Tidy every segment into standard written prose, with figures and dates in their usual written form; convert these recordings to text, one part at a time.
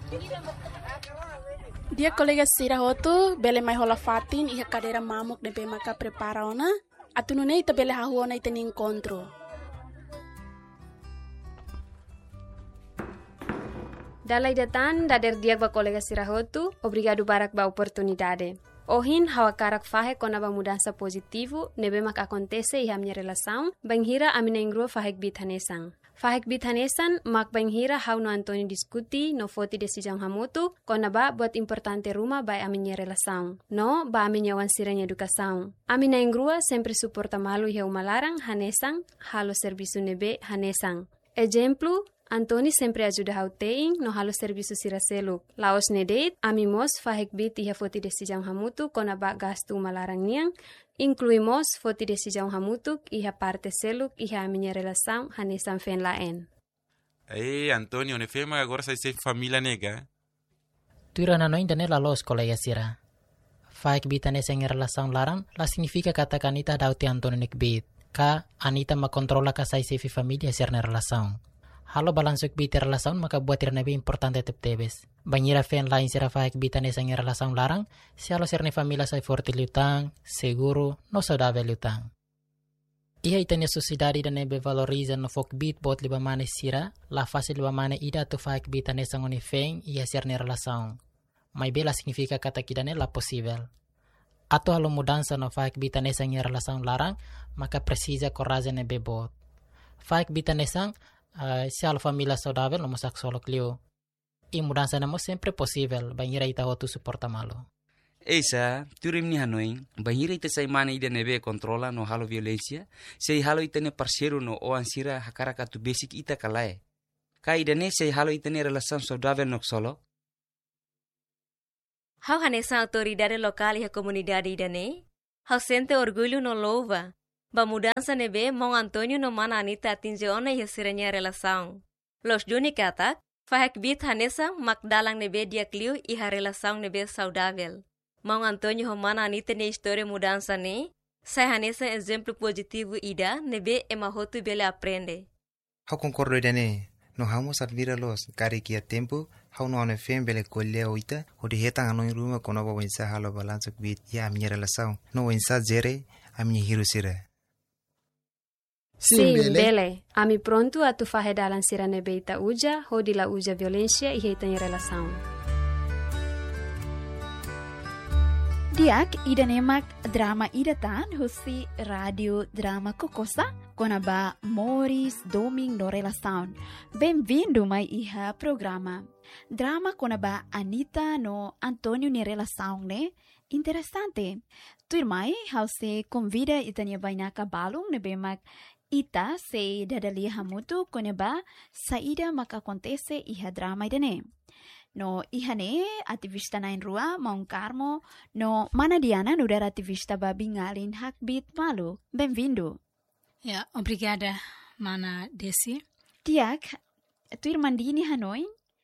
Dia colega Sira Hotu, bele mai rola fatin e a cadeira mamuk de maka prepara ona. Atunune ita bele hahuona ita ni encontro. Dalai datan dader diag ba colega Sira Hotu, obrigado barak ba oportunidade. Ohin hawa karak fahe kona ba mudança positivo, nebe mak acontece e a minha relação, banghira a minha ingrua fahek bithanesang. Fahek bithanesan mak banghira hau no Antônio diskuti no foti decisão hamutu, kona ba buat importante rumah ba a minha relação. No ba a minha wansiranya educação. A minha ingrua sempre suporta malu e malarang hanesang, halo serviço nebe hanesang. Exemplo, Antoni sempre ajuda hau teing no halo serviço siraseluk. Laos nedeit, amimos fahek bit iha foti decisão hamutu kona ba gastu malarang niang, incluímos foti decisão hamutu iha parte seluk iha minha relação hanesam fen laen. Ei, Antônio, ne fema agora sai sem família nega. Tuira na noin dane la los colega sira. Fahek bit ane seng relação larang, la significa kata kanita dauti Antoni nek bit. Ka Anita makontrola ka sai sefi família ser na relação. Halo balansuk biti relação maka buat ir nabi importante tebes. Banhira fen lain sira fahek bita nesa ngi relação larang, si halo serne família sai forte liutang, seguro, no saudável liutang. Iha itanya sociedade da nebe valoriza no fok bit bot liba mane sira, la fase liba mane ida tu fahek bita nesa ngoni fen iha serne relação. Mai bela significa kata kidane la possível. Ato halo mudança no fahek bita nesa ngi relação larang, maka precisa coragem nebe bot. Fahek bita nesa se a família saudável não masak solo clio e mudança não sempre possível banhira ita hotu suporta malo. Esa turim ni hanoi banhira ita sai mana ida nebe controla no halo violência sei halo ita ne parceiro no o ansira hakaraka tu basic ita kalai ka ida ne sei halo ita ne relação saudável no solo. Hau hanesa autoridade local e a comunidade ida ne hau sente orgulho no louva. Ba mudança nebe mong Antônio no mana Anita atinge ona e siranya relação. Los Juni kata, fahek bit hanesa mak dalang nebe dia clio e a relação nebe saudável. Mong Antônio ho mana Anita ne história mudança ne, sai hanesa exemplo positivo ida nebe emahotu bele aprende. Hau concordo idane, no hamos admira los kari kia tempo, hau no ane fem bele kolea oita, o de hetang anoi ruma kono ba wensa halo balansuk bit ya a minha relação, no wensa zere a minha hiro sira. Sim, bele. Ami pronto a tu fahe dalan sira nebe ita uja, hodi la uja violência e heita em relação. Diak ida nemak drama ida tan husi radio drama kokosa konaba Moris Doming no relação. Bem-vindo mai iha programa. Drama konaba Anita no Antônio ni relação ne interessante. Tuirmai hause convida itanya bainaka balung nebemak ita se dadali hamutu koneba saida maka acontece iha drama idane. No ihane ativista na rua Mount Carmo no mana Diana no der ativista babingalin hakbit malu. Bem-vindo. Ja, obrigada, mana Desi. Tiak, tu irmandini Hanoi,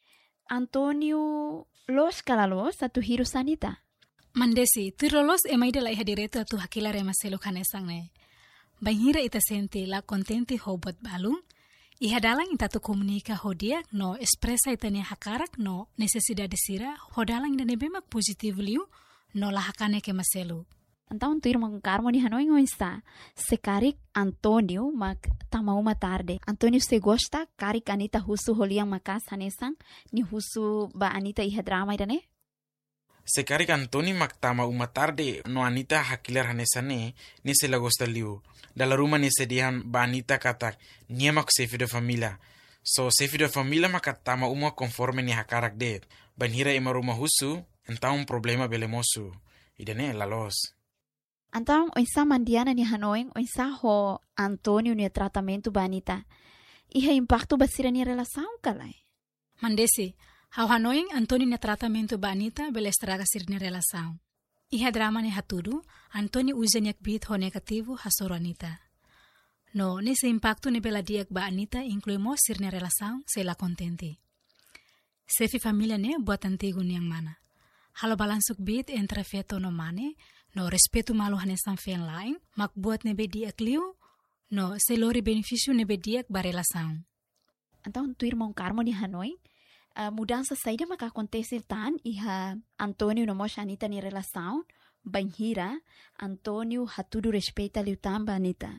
Antônio Los Calalos atu hiru sanita. Mandesi, tu rolos e maida la iha direto atu hakila rema selo kanesang ne. Banhira ita senti la contenti hobot balung, iha dalang ita tu komunika hodiak no expresa ita ni hakarak no necesidade sira, hodalang ita nebemak positif liu no la hakane ke maselu. Então tu irmão Carmo ni Hanoi ngoisa, se karik Antônio mak tamau tarde. Antônio se gosta karik Anita husu holiang makas hanesang, ni husu ba Anita iha drama ita ne? Sekari Antoni maktama uma tarde no Anita hakilar hanesane ni se la gosta liu. Dalla rumah ni sedihan ba Anita kata niemak sefi de familia. So sefi de familia makatama uma conforme ni hakarak de. Banhira ima rumah husu entah problema belemosu. Idane la los. Então, oisa mandiana ni Hanoi, oisa ho Antônio ni tratamento ba Anita. Iha impacto basira ni relação kalai. Mandesi, hau Hanoi Antônio ni tratamento ba Anita bele estraga sir ni relação. Iha drama ni hatudu, Antônio usa niak bit ho negativo hasoro Anita. No, nesse impacto ni bela diak ba Anita incluímos sir ni relação se la contente. Sefi família ne buat antigo niang mana. Halo balansuk bit entre feto no mane, no respeto malu hanesan fen lain, mak buat nebe diak liu, no selori benefício nebe diak ba relação. Então, tu irmão Carmo ni Hanoi, mudança saída maka acontece tan iha Antônio no mosha Anita ni relação banhira Antônio hatudu respeita liu tamba Anita.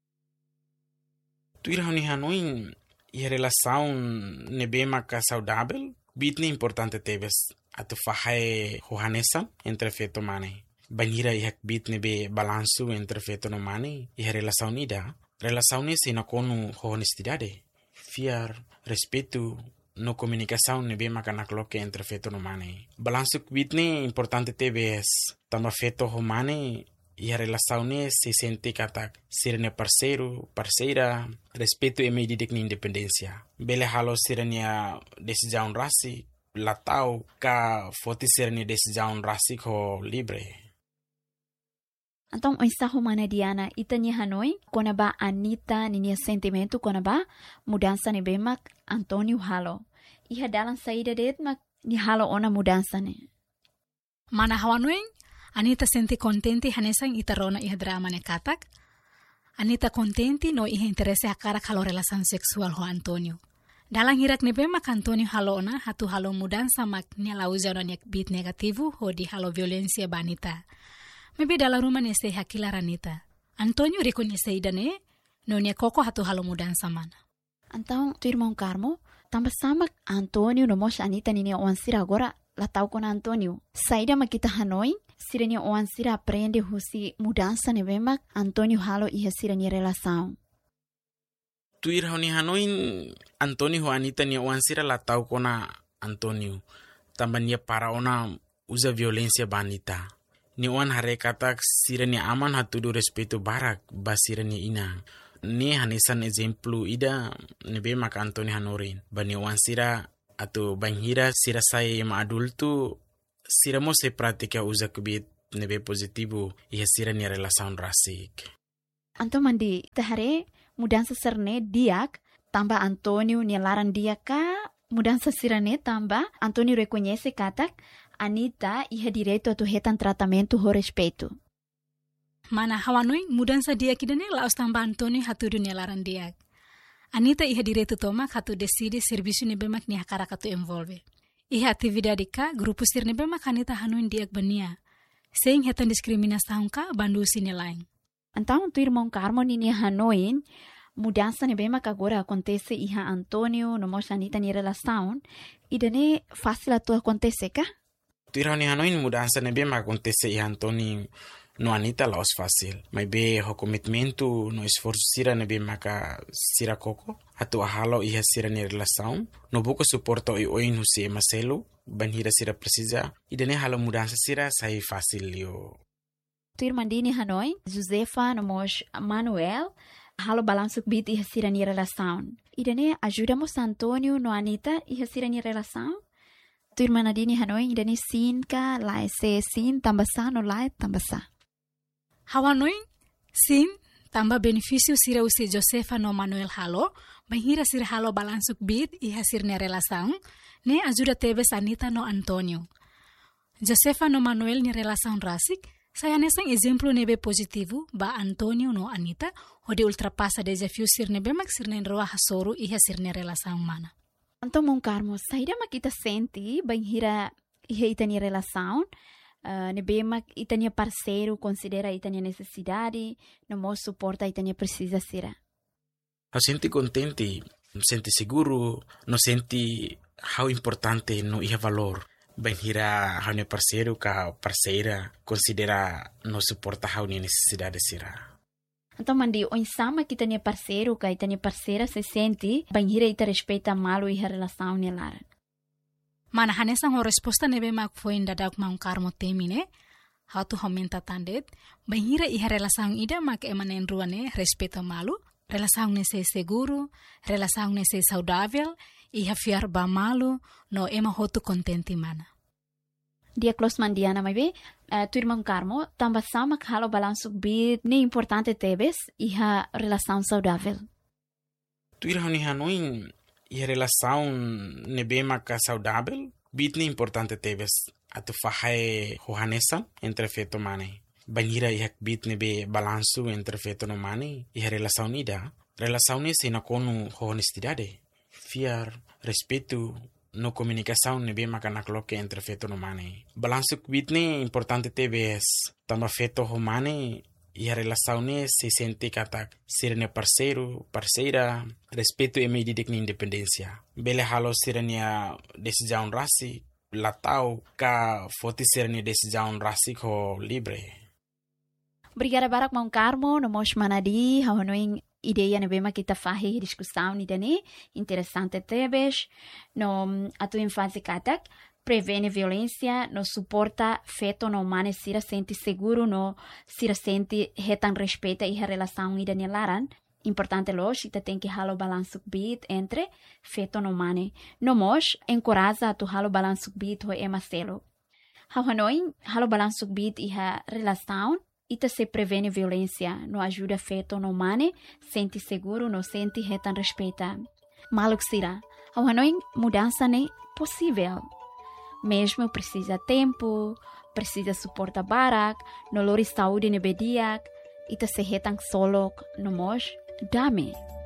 Tuira honi hanoin e relação nebe maka saudável bitne importante teves atu fahae hohanesa entre feto mane. Banhira ihak bit nebe balanço entre feto no mane e relação nida. Relação nesse na konu honestidade. Fiar, respeito, no comunicação nebe makanakloke entre feto no mane. Balanço bitne importante teves tamba feto ho mane e a relação se sente katak sirene parceiro, parceira, respeito e medida de independência. Bele halo sirene decisão rasi, latau ka foti sirene decisão rasi ko libre. Então, o ensaio humana Diana itanya Hanoi, quando ba Anita ninia sentimento quando ba mudança ne bemak Antônio halo. Iha dalam saída det mak ni halo ona mudança ne. Mana Hanoi Anita senti contenti hanesang itarona iha drama ne katak. Anita contenti no iha interesse hakara kalau relasan seksual ho Antonio. Dalang hirak nebe mak Antonio halona hatu halo mudança mak nia lauza no nek bit negativu ho di halo violencia banita. Mebe dalam rumah nese hakilar Anita. Antonio reconhece idane no nia koko hatu halo mudança mana. Então, tu irmão Carmo, tambah sama Antonio no mos Anita ninia oansira agora latau con Antonio. Saída makita Hanoi, sirenia oansira aprende husi mudança nebe mak Antonio halo iha sirenia relação. Tuir honi Hanoi Antonio Anita nia oansira latau kona Antonio. Tambah nia para ona usa violência banita. Ni oan hare katak sirenia aman hatudu respeito barak basirenia ina. Ni hanesan exemplu ida nebe mak Antonio Hanorin. Bani oansira atau banhira sira saya yang adulto sira mo se pratica usa kubit nebe positivo iha sira ni relação rasik. Anto mandi tahare mudança serne diak tambah Antonio ni laran dia ka mudança sirane tambah Antonio reconhece katak Anita iha direito atu hetan tratamento ho respeito. Mana Hawanoi mudança dia kidane laos tambah Antonio hatu dunia laran diak. Anita iha direito tomak hatu decide serviço ne bemak ni hakara katu envolve. Iha atividade ka grupo sir ne bemak Anita hanuin diak bania. Sem hetan discriminação ka bandu sine lain. Então tu irmão Carmo ni Hanoin mudança ne bemak agora acontece iha Antonio no mos Anita ni relação idane fácil atu acontece ka? Tu irani Hanoi mudança ne bemak acontece iha Antonio no Anita laos fácil. Mas be ho commitmento no esforço sira ne be maka sira koko. Hatu ahalo iha sira ni relação. No buco suporto i oin husi Marcelo. Banhira sira precisa. Idane halo mudança sira sai fácil yo. Tu irmandini Hanoi, Josefa no mos Manuel. Halo balanço bit iha sira ni relação. Idane ajudamos Antonio no Anita iha sira ni relação. Tu irmanadini Hanoi idane sin ka lai se sin tambasa no lai tambasa. Hawanoi, sim, tambah benefício sira usi Josefa no Manuel halo, banhira sira halo balansuk bit iha sirne relação, ne ajuda tebes Anita no Antonio. Josefa no Manuel ni relação rasik, saya nesang exemplo nebe positivo ba Antonio no Anita, hode ultrapassa desafio sirne bemak sirne roa hasoru iha sirne relação mana. Então, mon Carmo, saída makita senti banhira iha itani relação, nebemak itania parceiro considera itania necessidade, no mo suporta itania precisa sira. No senti contente, no senti seguro, no senti how importante no iha valor. Banhira how ne parceiro ka parceira considera no suporta how ne necessidade sira. Então mandi o insama que itania parceiro ka itania parceira se sente banhira ita respeita malo iha relação nelar. Mana hanesang ho resposta nebe mak foi dadak maung Carmo temine, how tu homenta tandet, banhira iha relação ida mak emanen ruane respeto malu, relação nese seguro, relação nese saudável, iha fiar ba malu, no ema hotu contenti mana. Dia close mandiana mai be, tu irmão Carmo, tambah sama halo balanço bit, ne importante tebes, iha relação saudável. Tu irani Hanoi e a relação nebe maka saudável, bitne importante tebes atu fahae hohanesa entre feto mane. Banhira ihak bit nebe balanço entre feto no mane e a relação nida. Relação nesse na konu honestidade. Fiar, respeito, no comunicação nebe makanak loke entre feto no mane. Balanço bit ne importante tebes tamba feto humane e a relação ne se sente katak sirene parceiro, parceira, respeito e medida de independência. Bele halo sirene decisão rasi latau ka foti sirene decisão rasi ko libre. Obrigada barak Mão Carmo, no mos manadi, hanoing ideia ne bema kita fahi discussão ni dani, interessante tebes, no atu infância katak, prevene violência, no suporta feto no mane sira sente seguro, no sira sente retan respeita e a relação ida ni laran. Importante los, ita tem que halo balanço bit entre feto no mane. No mos, encoraja atu halo balanço bit ho emacelo. Hanoing halo balanço bit e a relação, ita se prevene violência, no ajuda feto no mane, sente seguro, no sente retan respeita. Maluk sira, hanoing mudança ne possível. Mesmo precisa tempo, precisa suporta barak, no lori saúde ne bediak, ita se retan solo no mos, dame.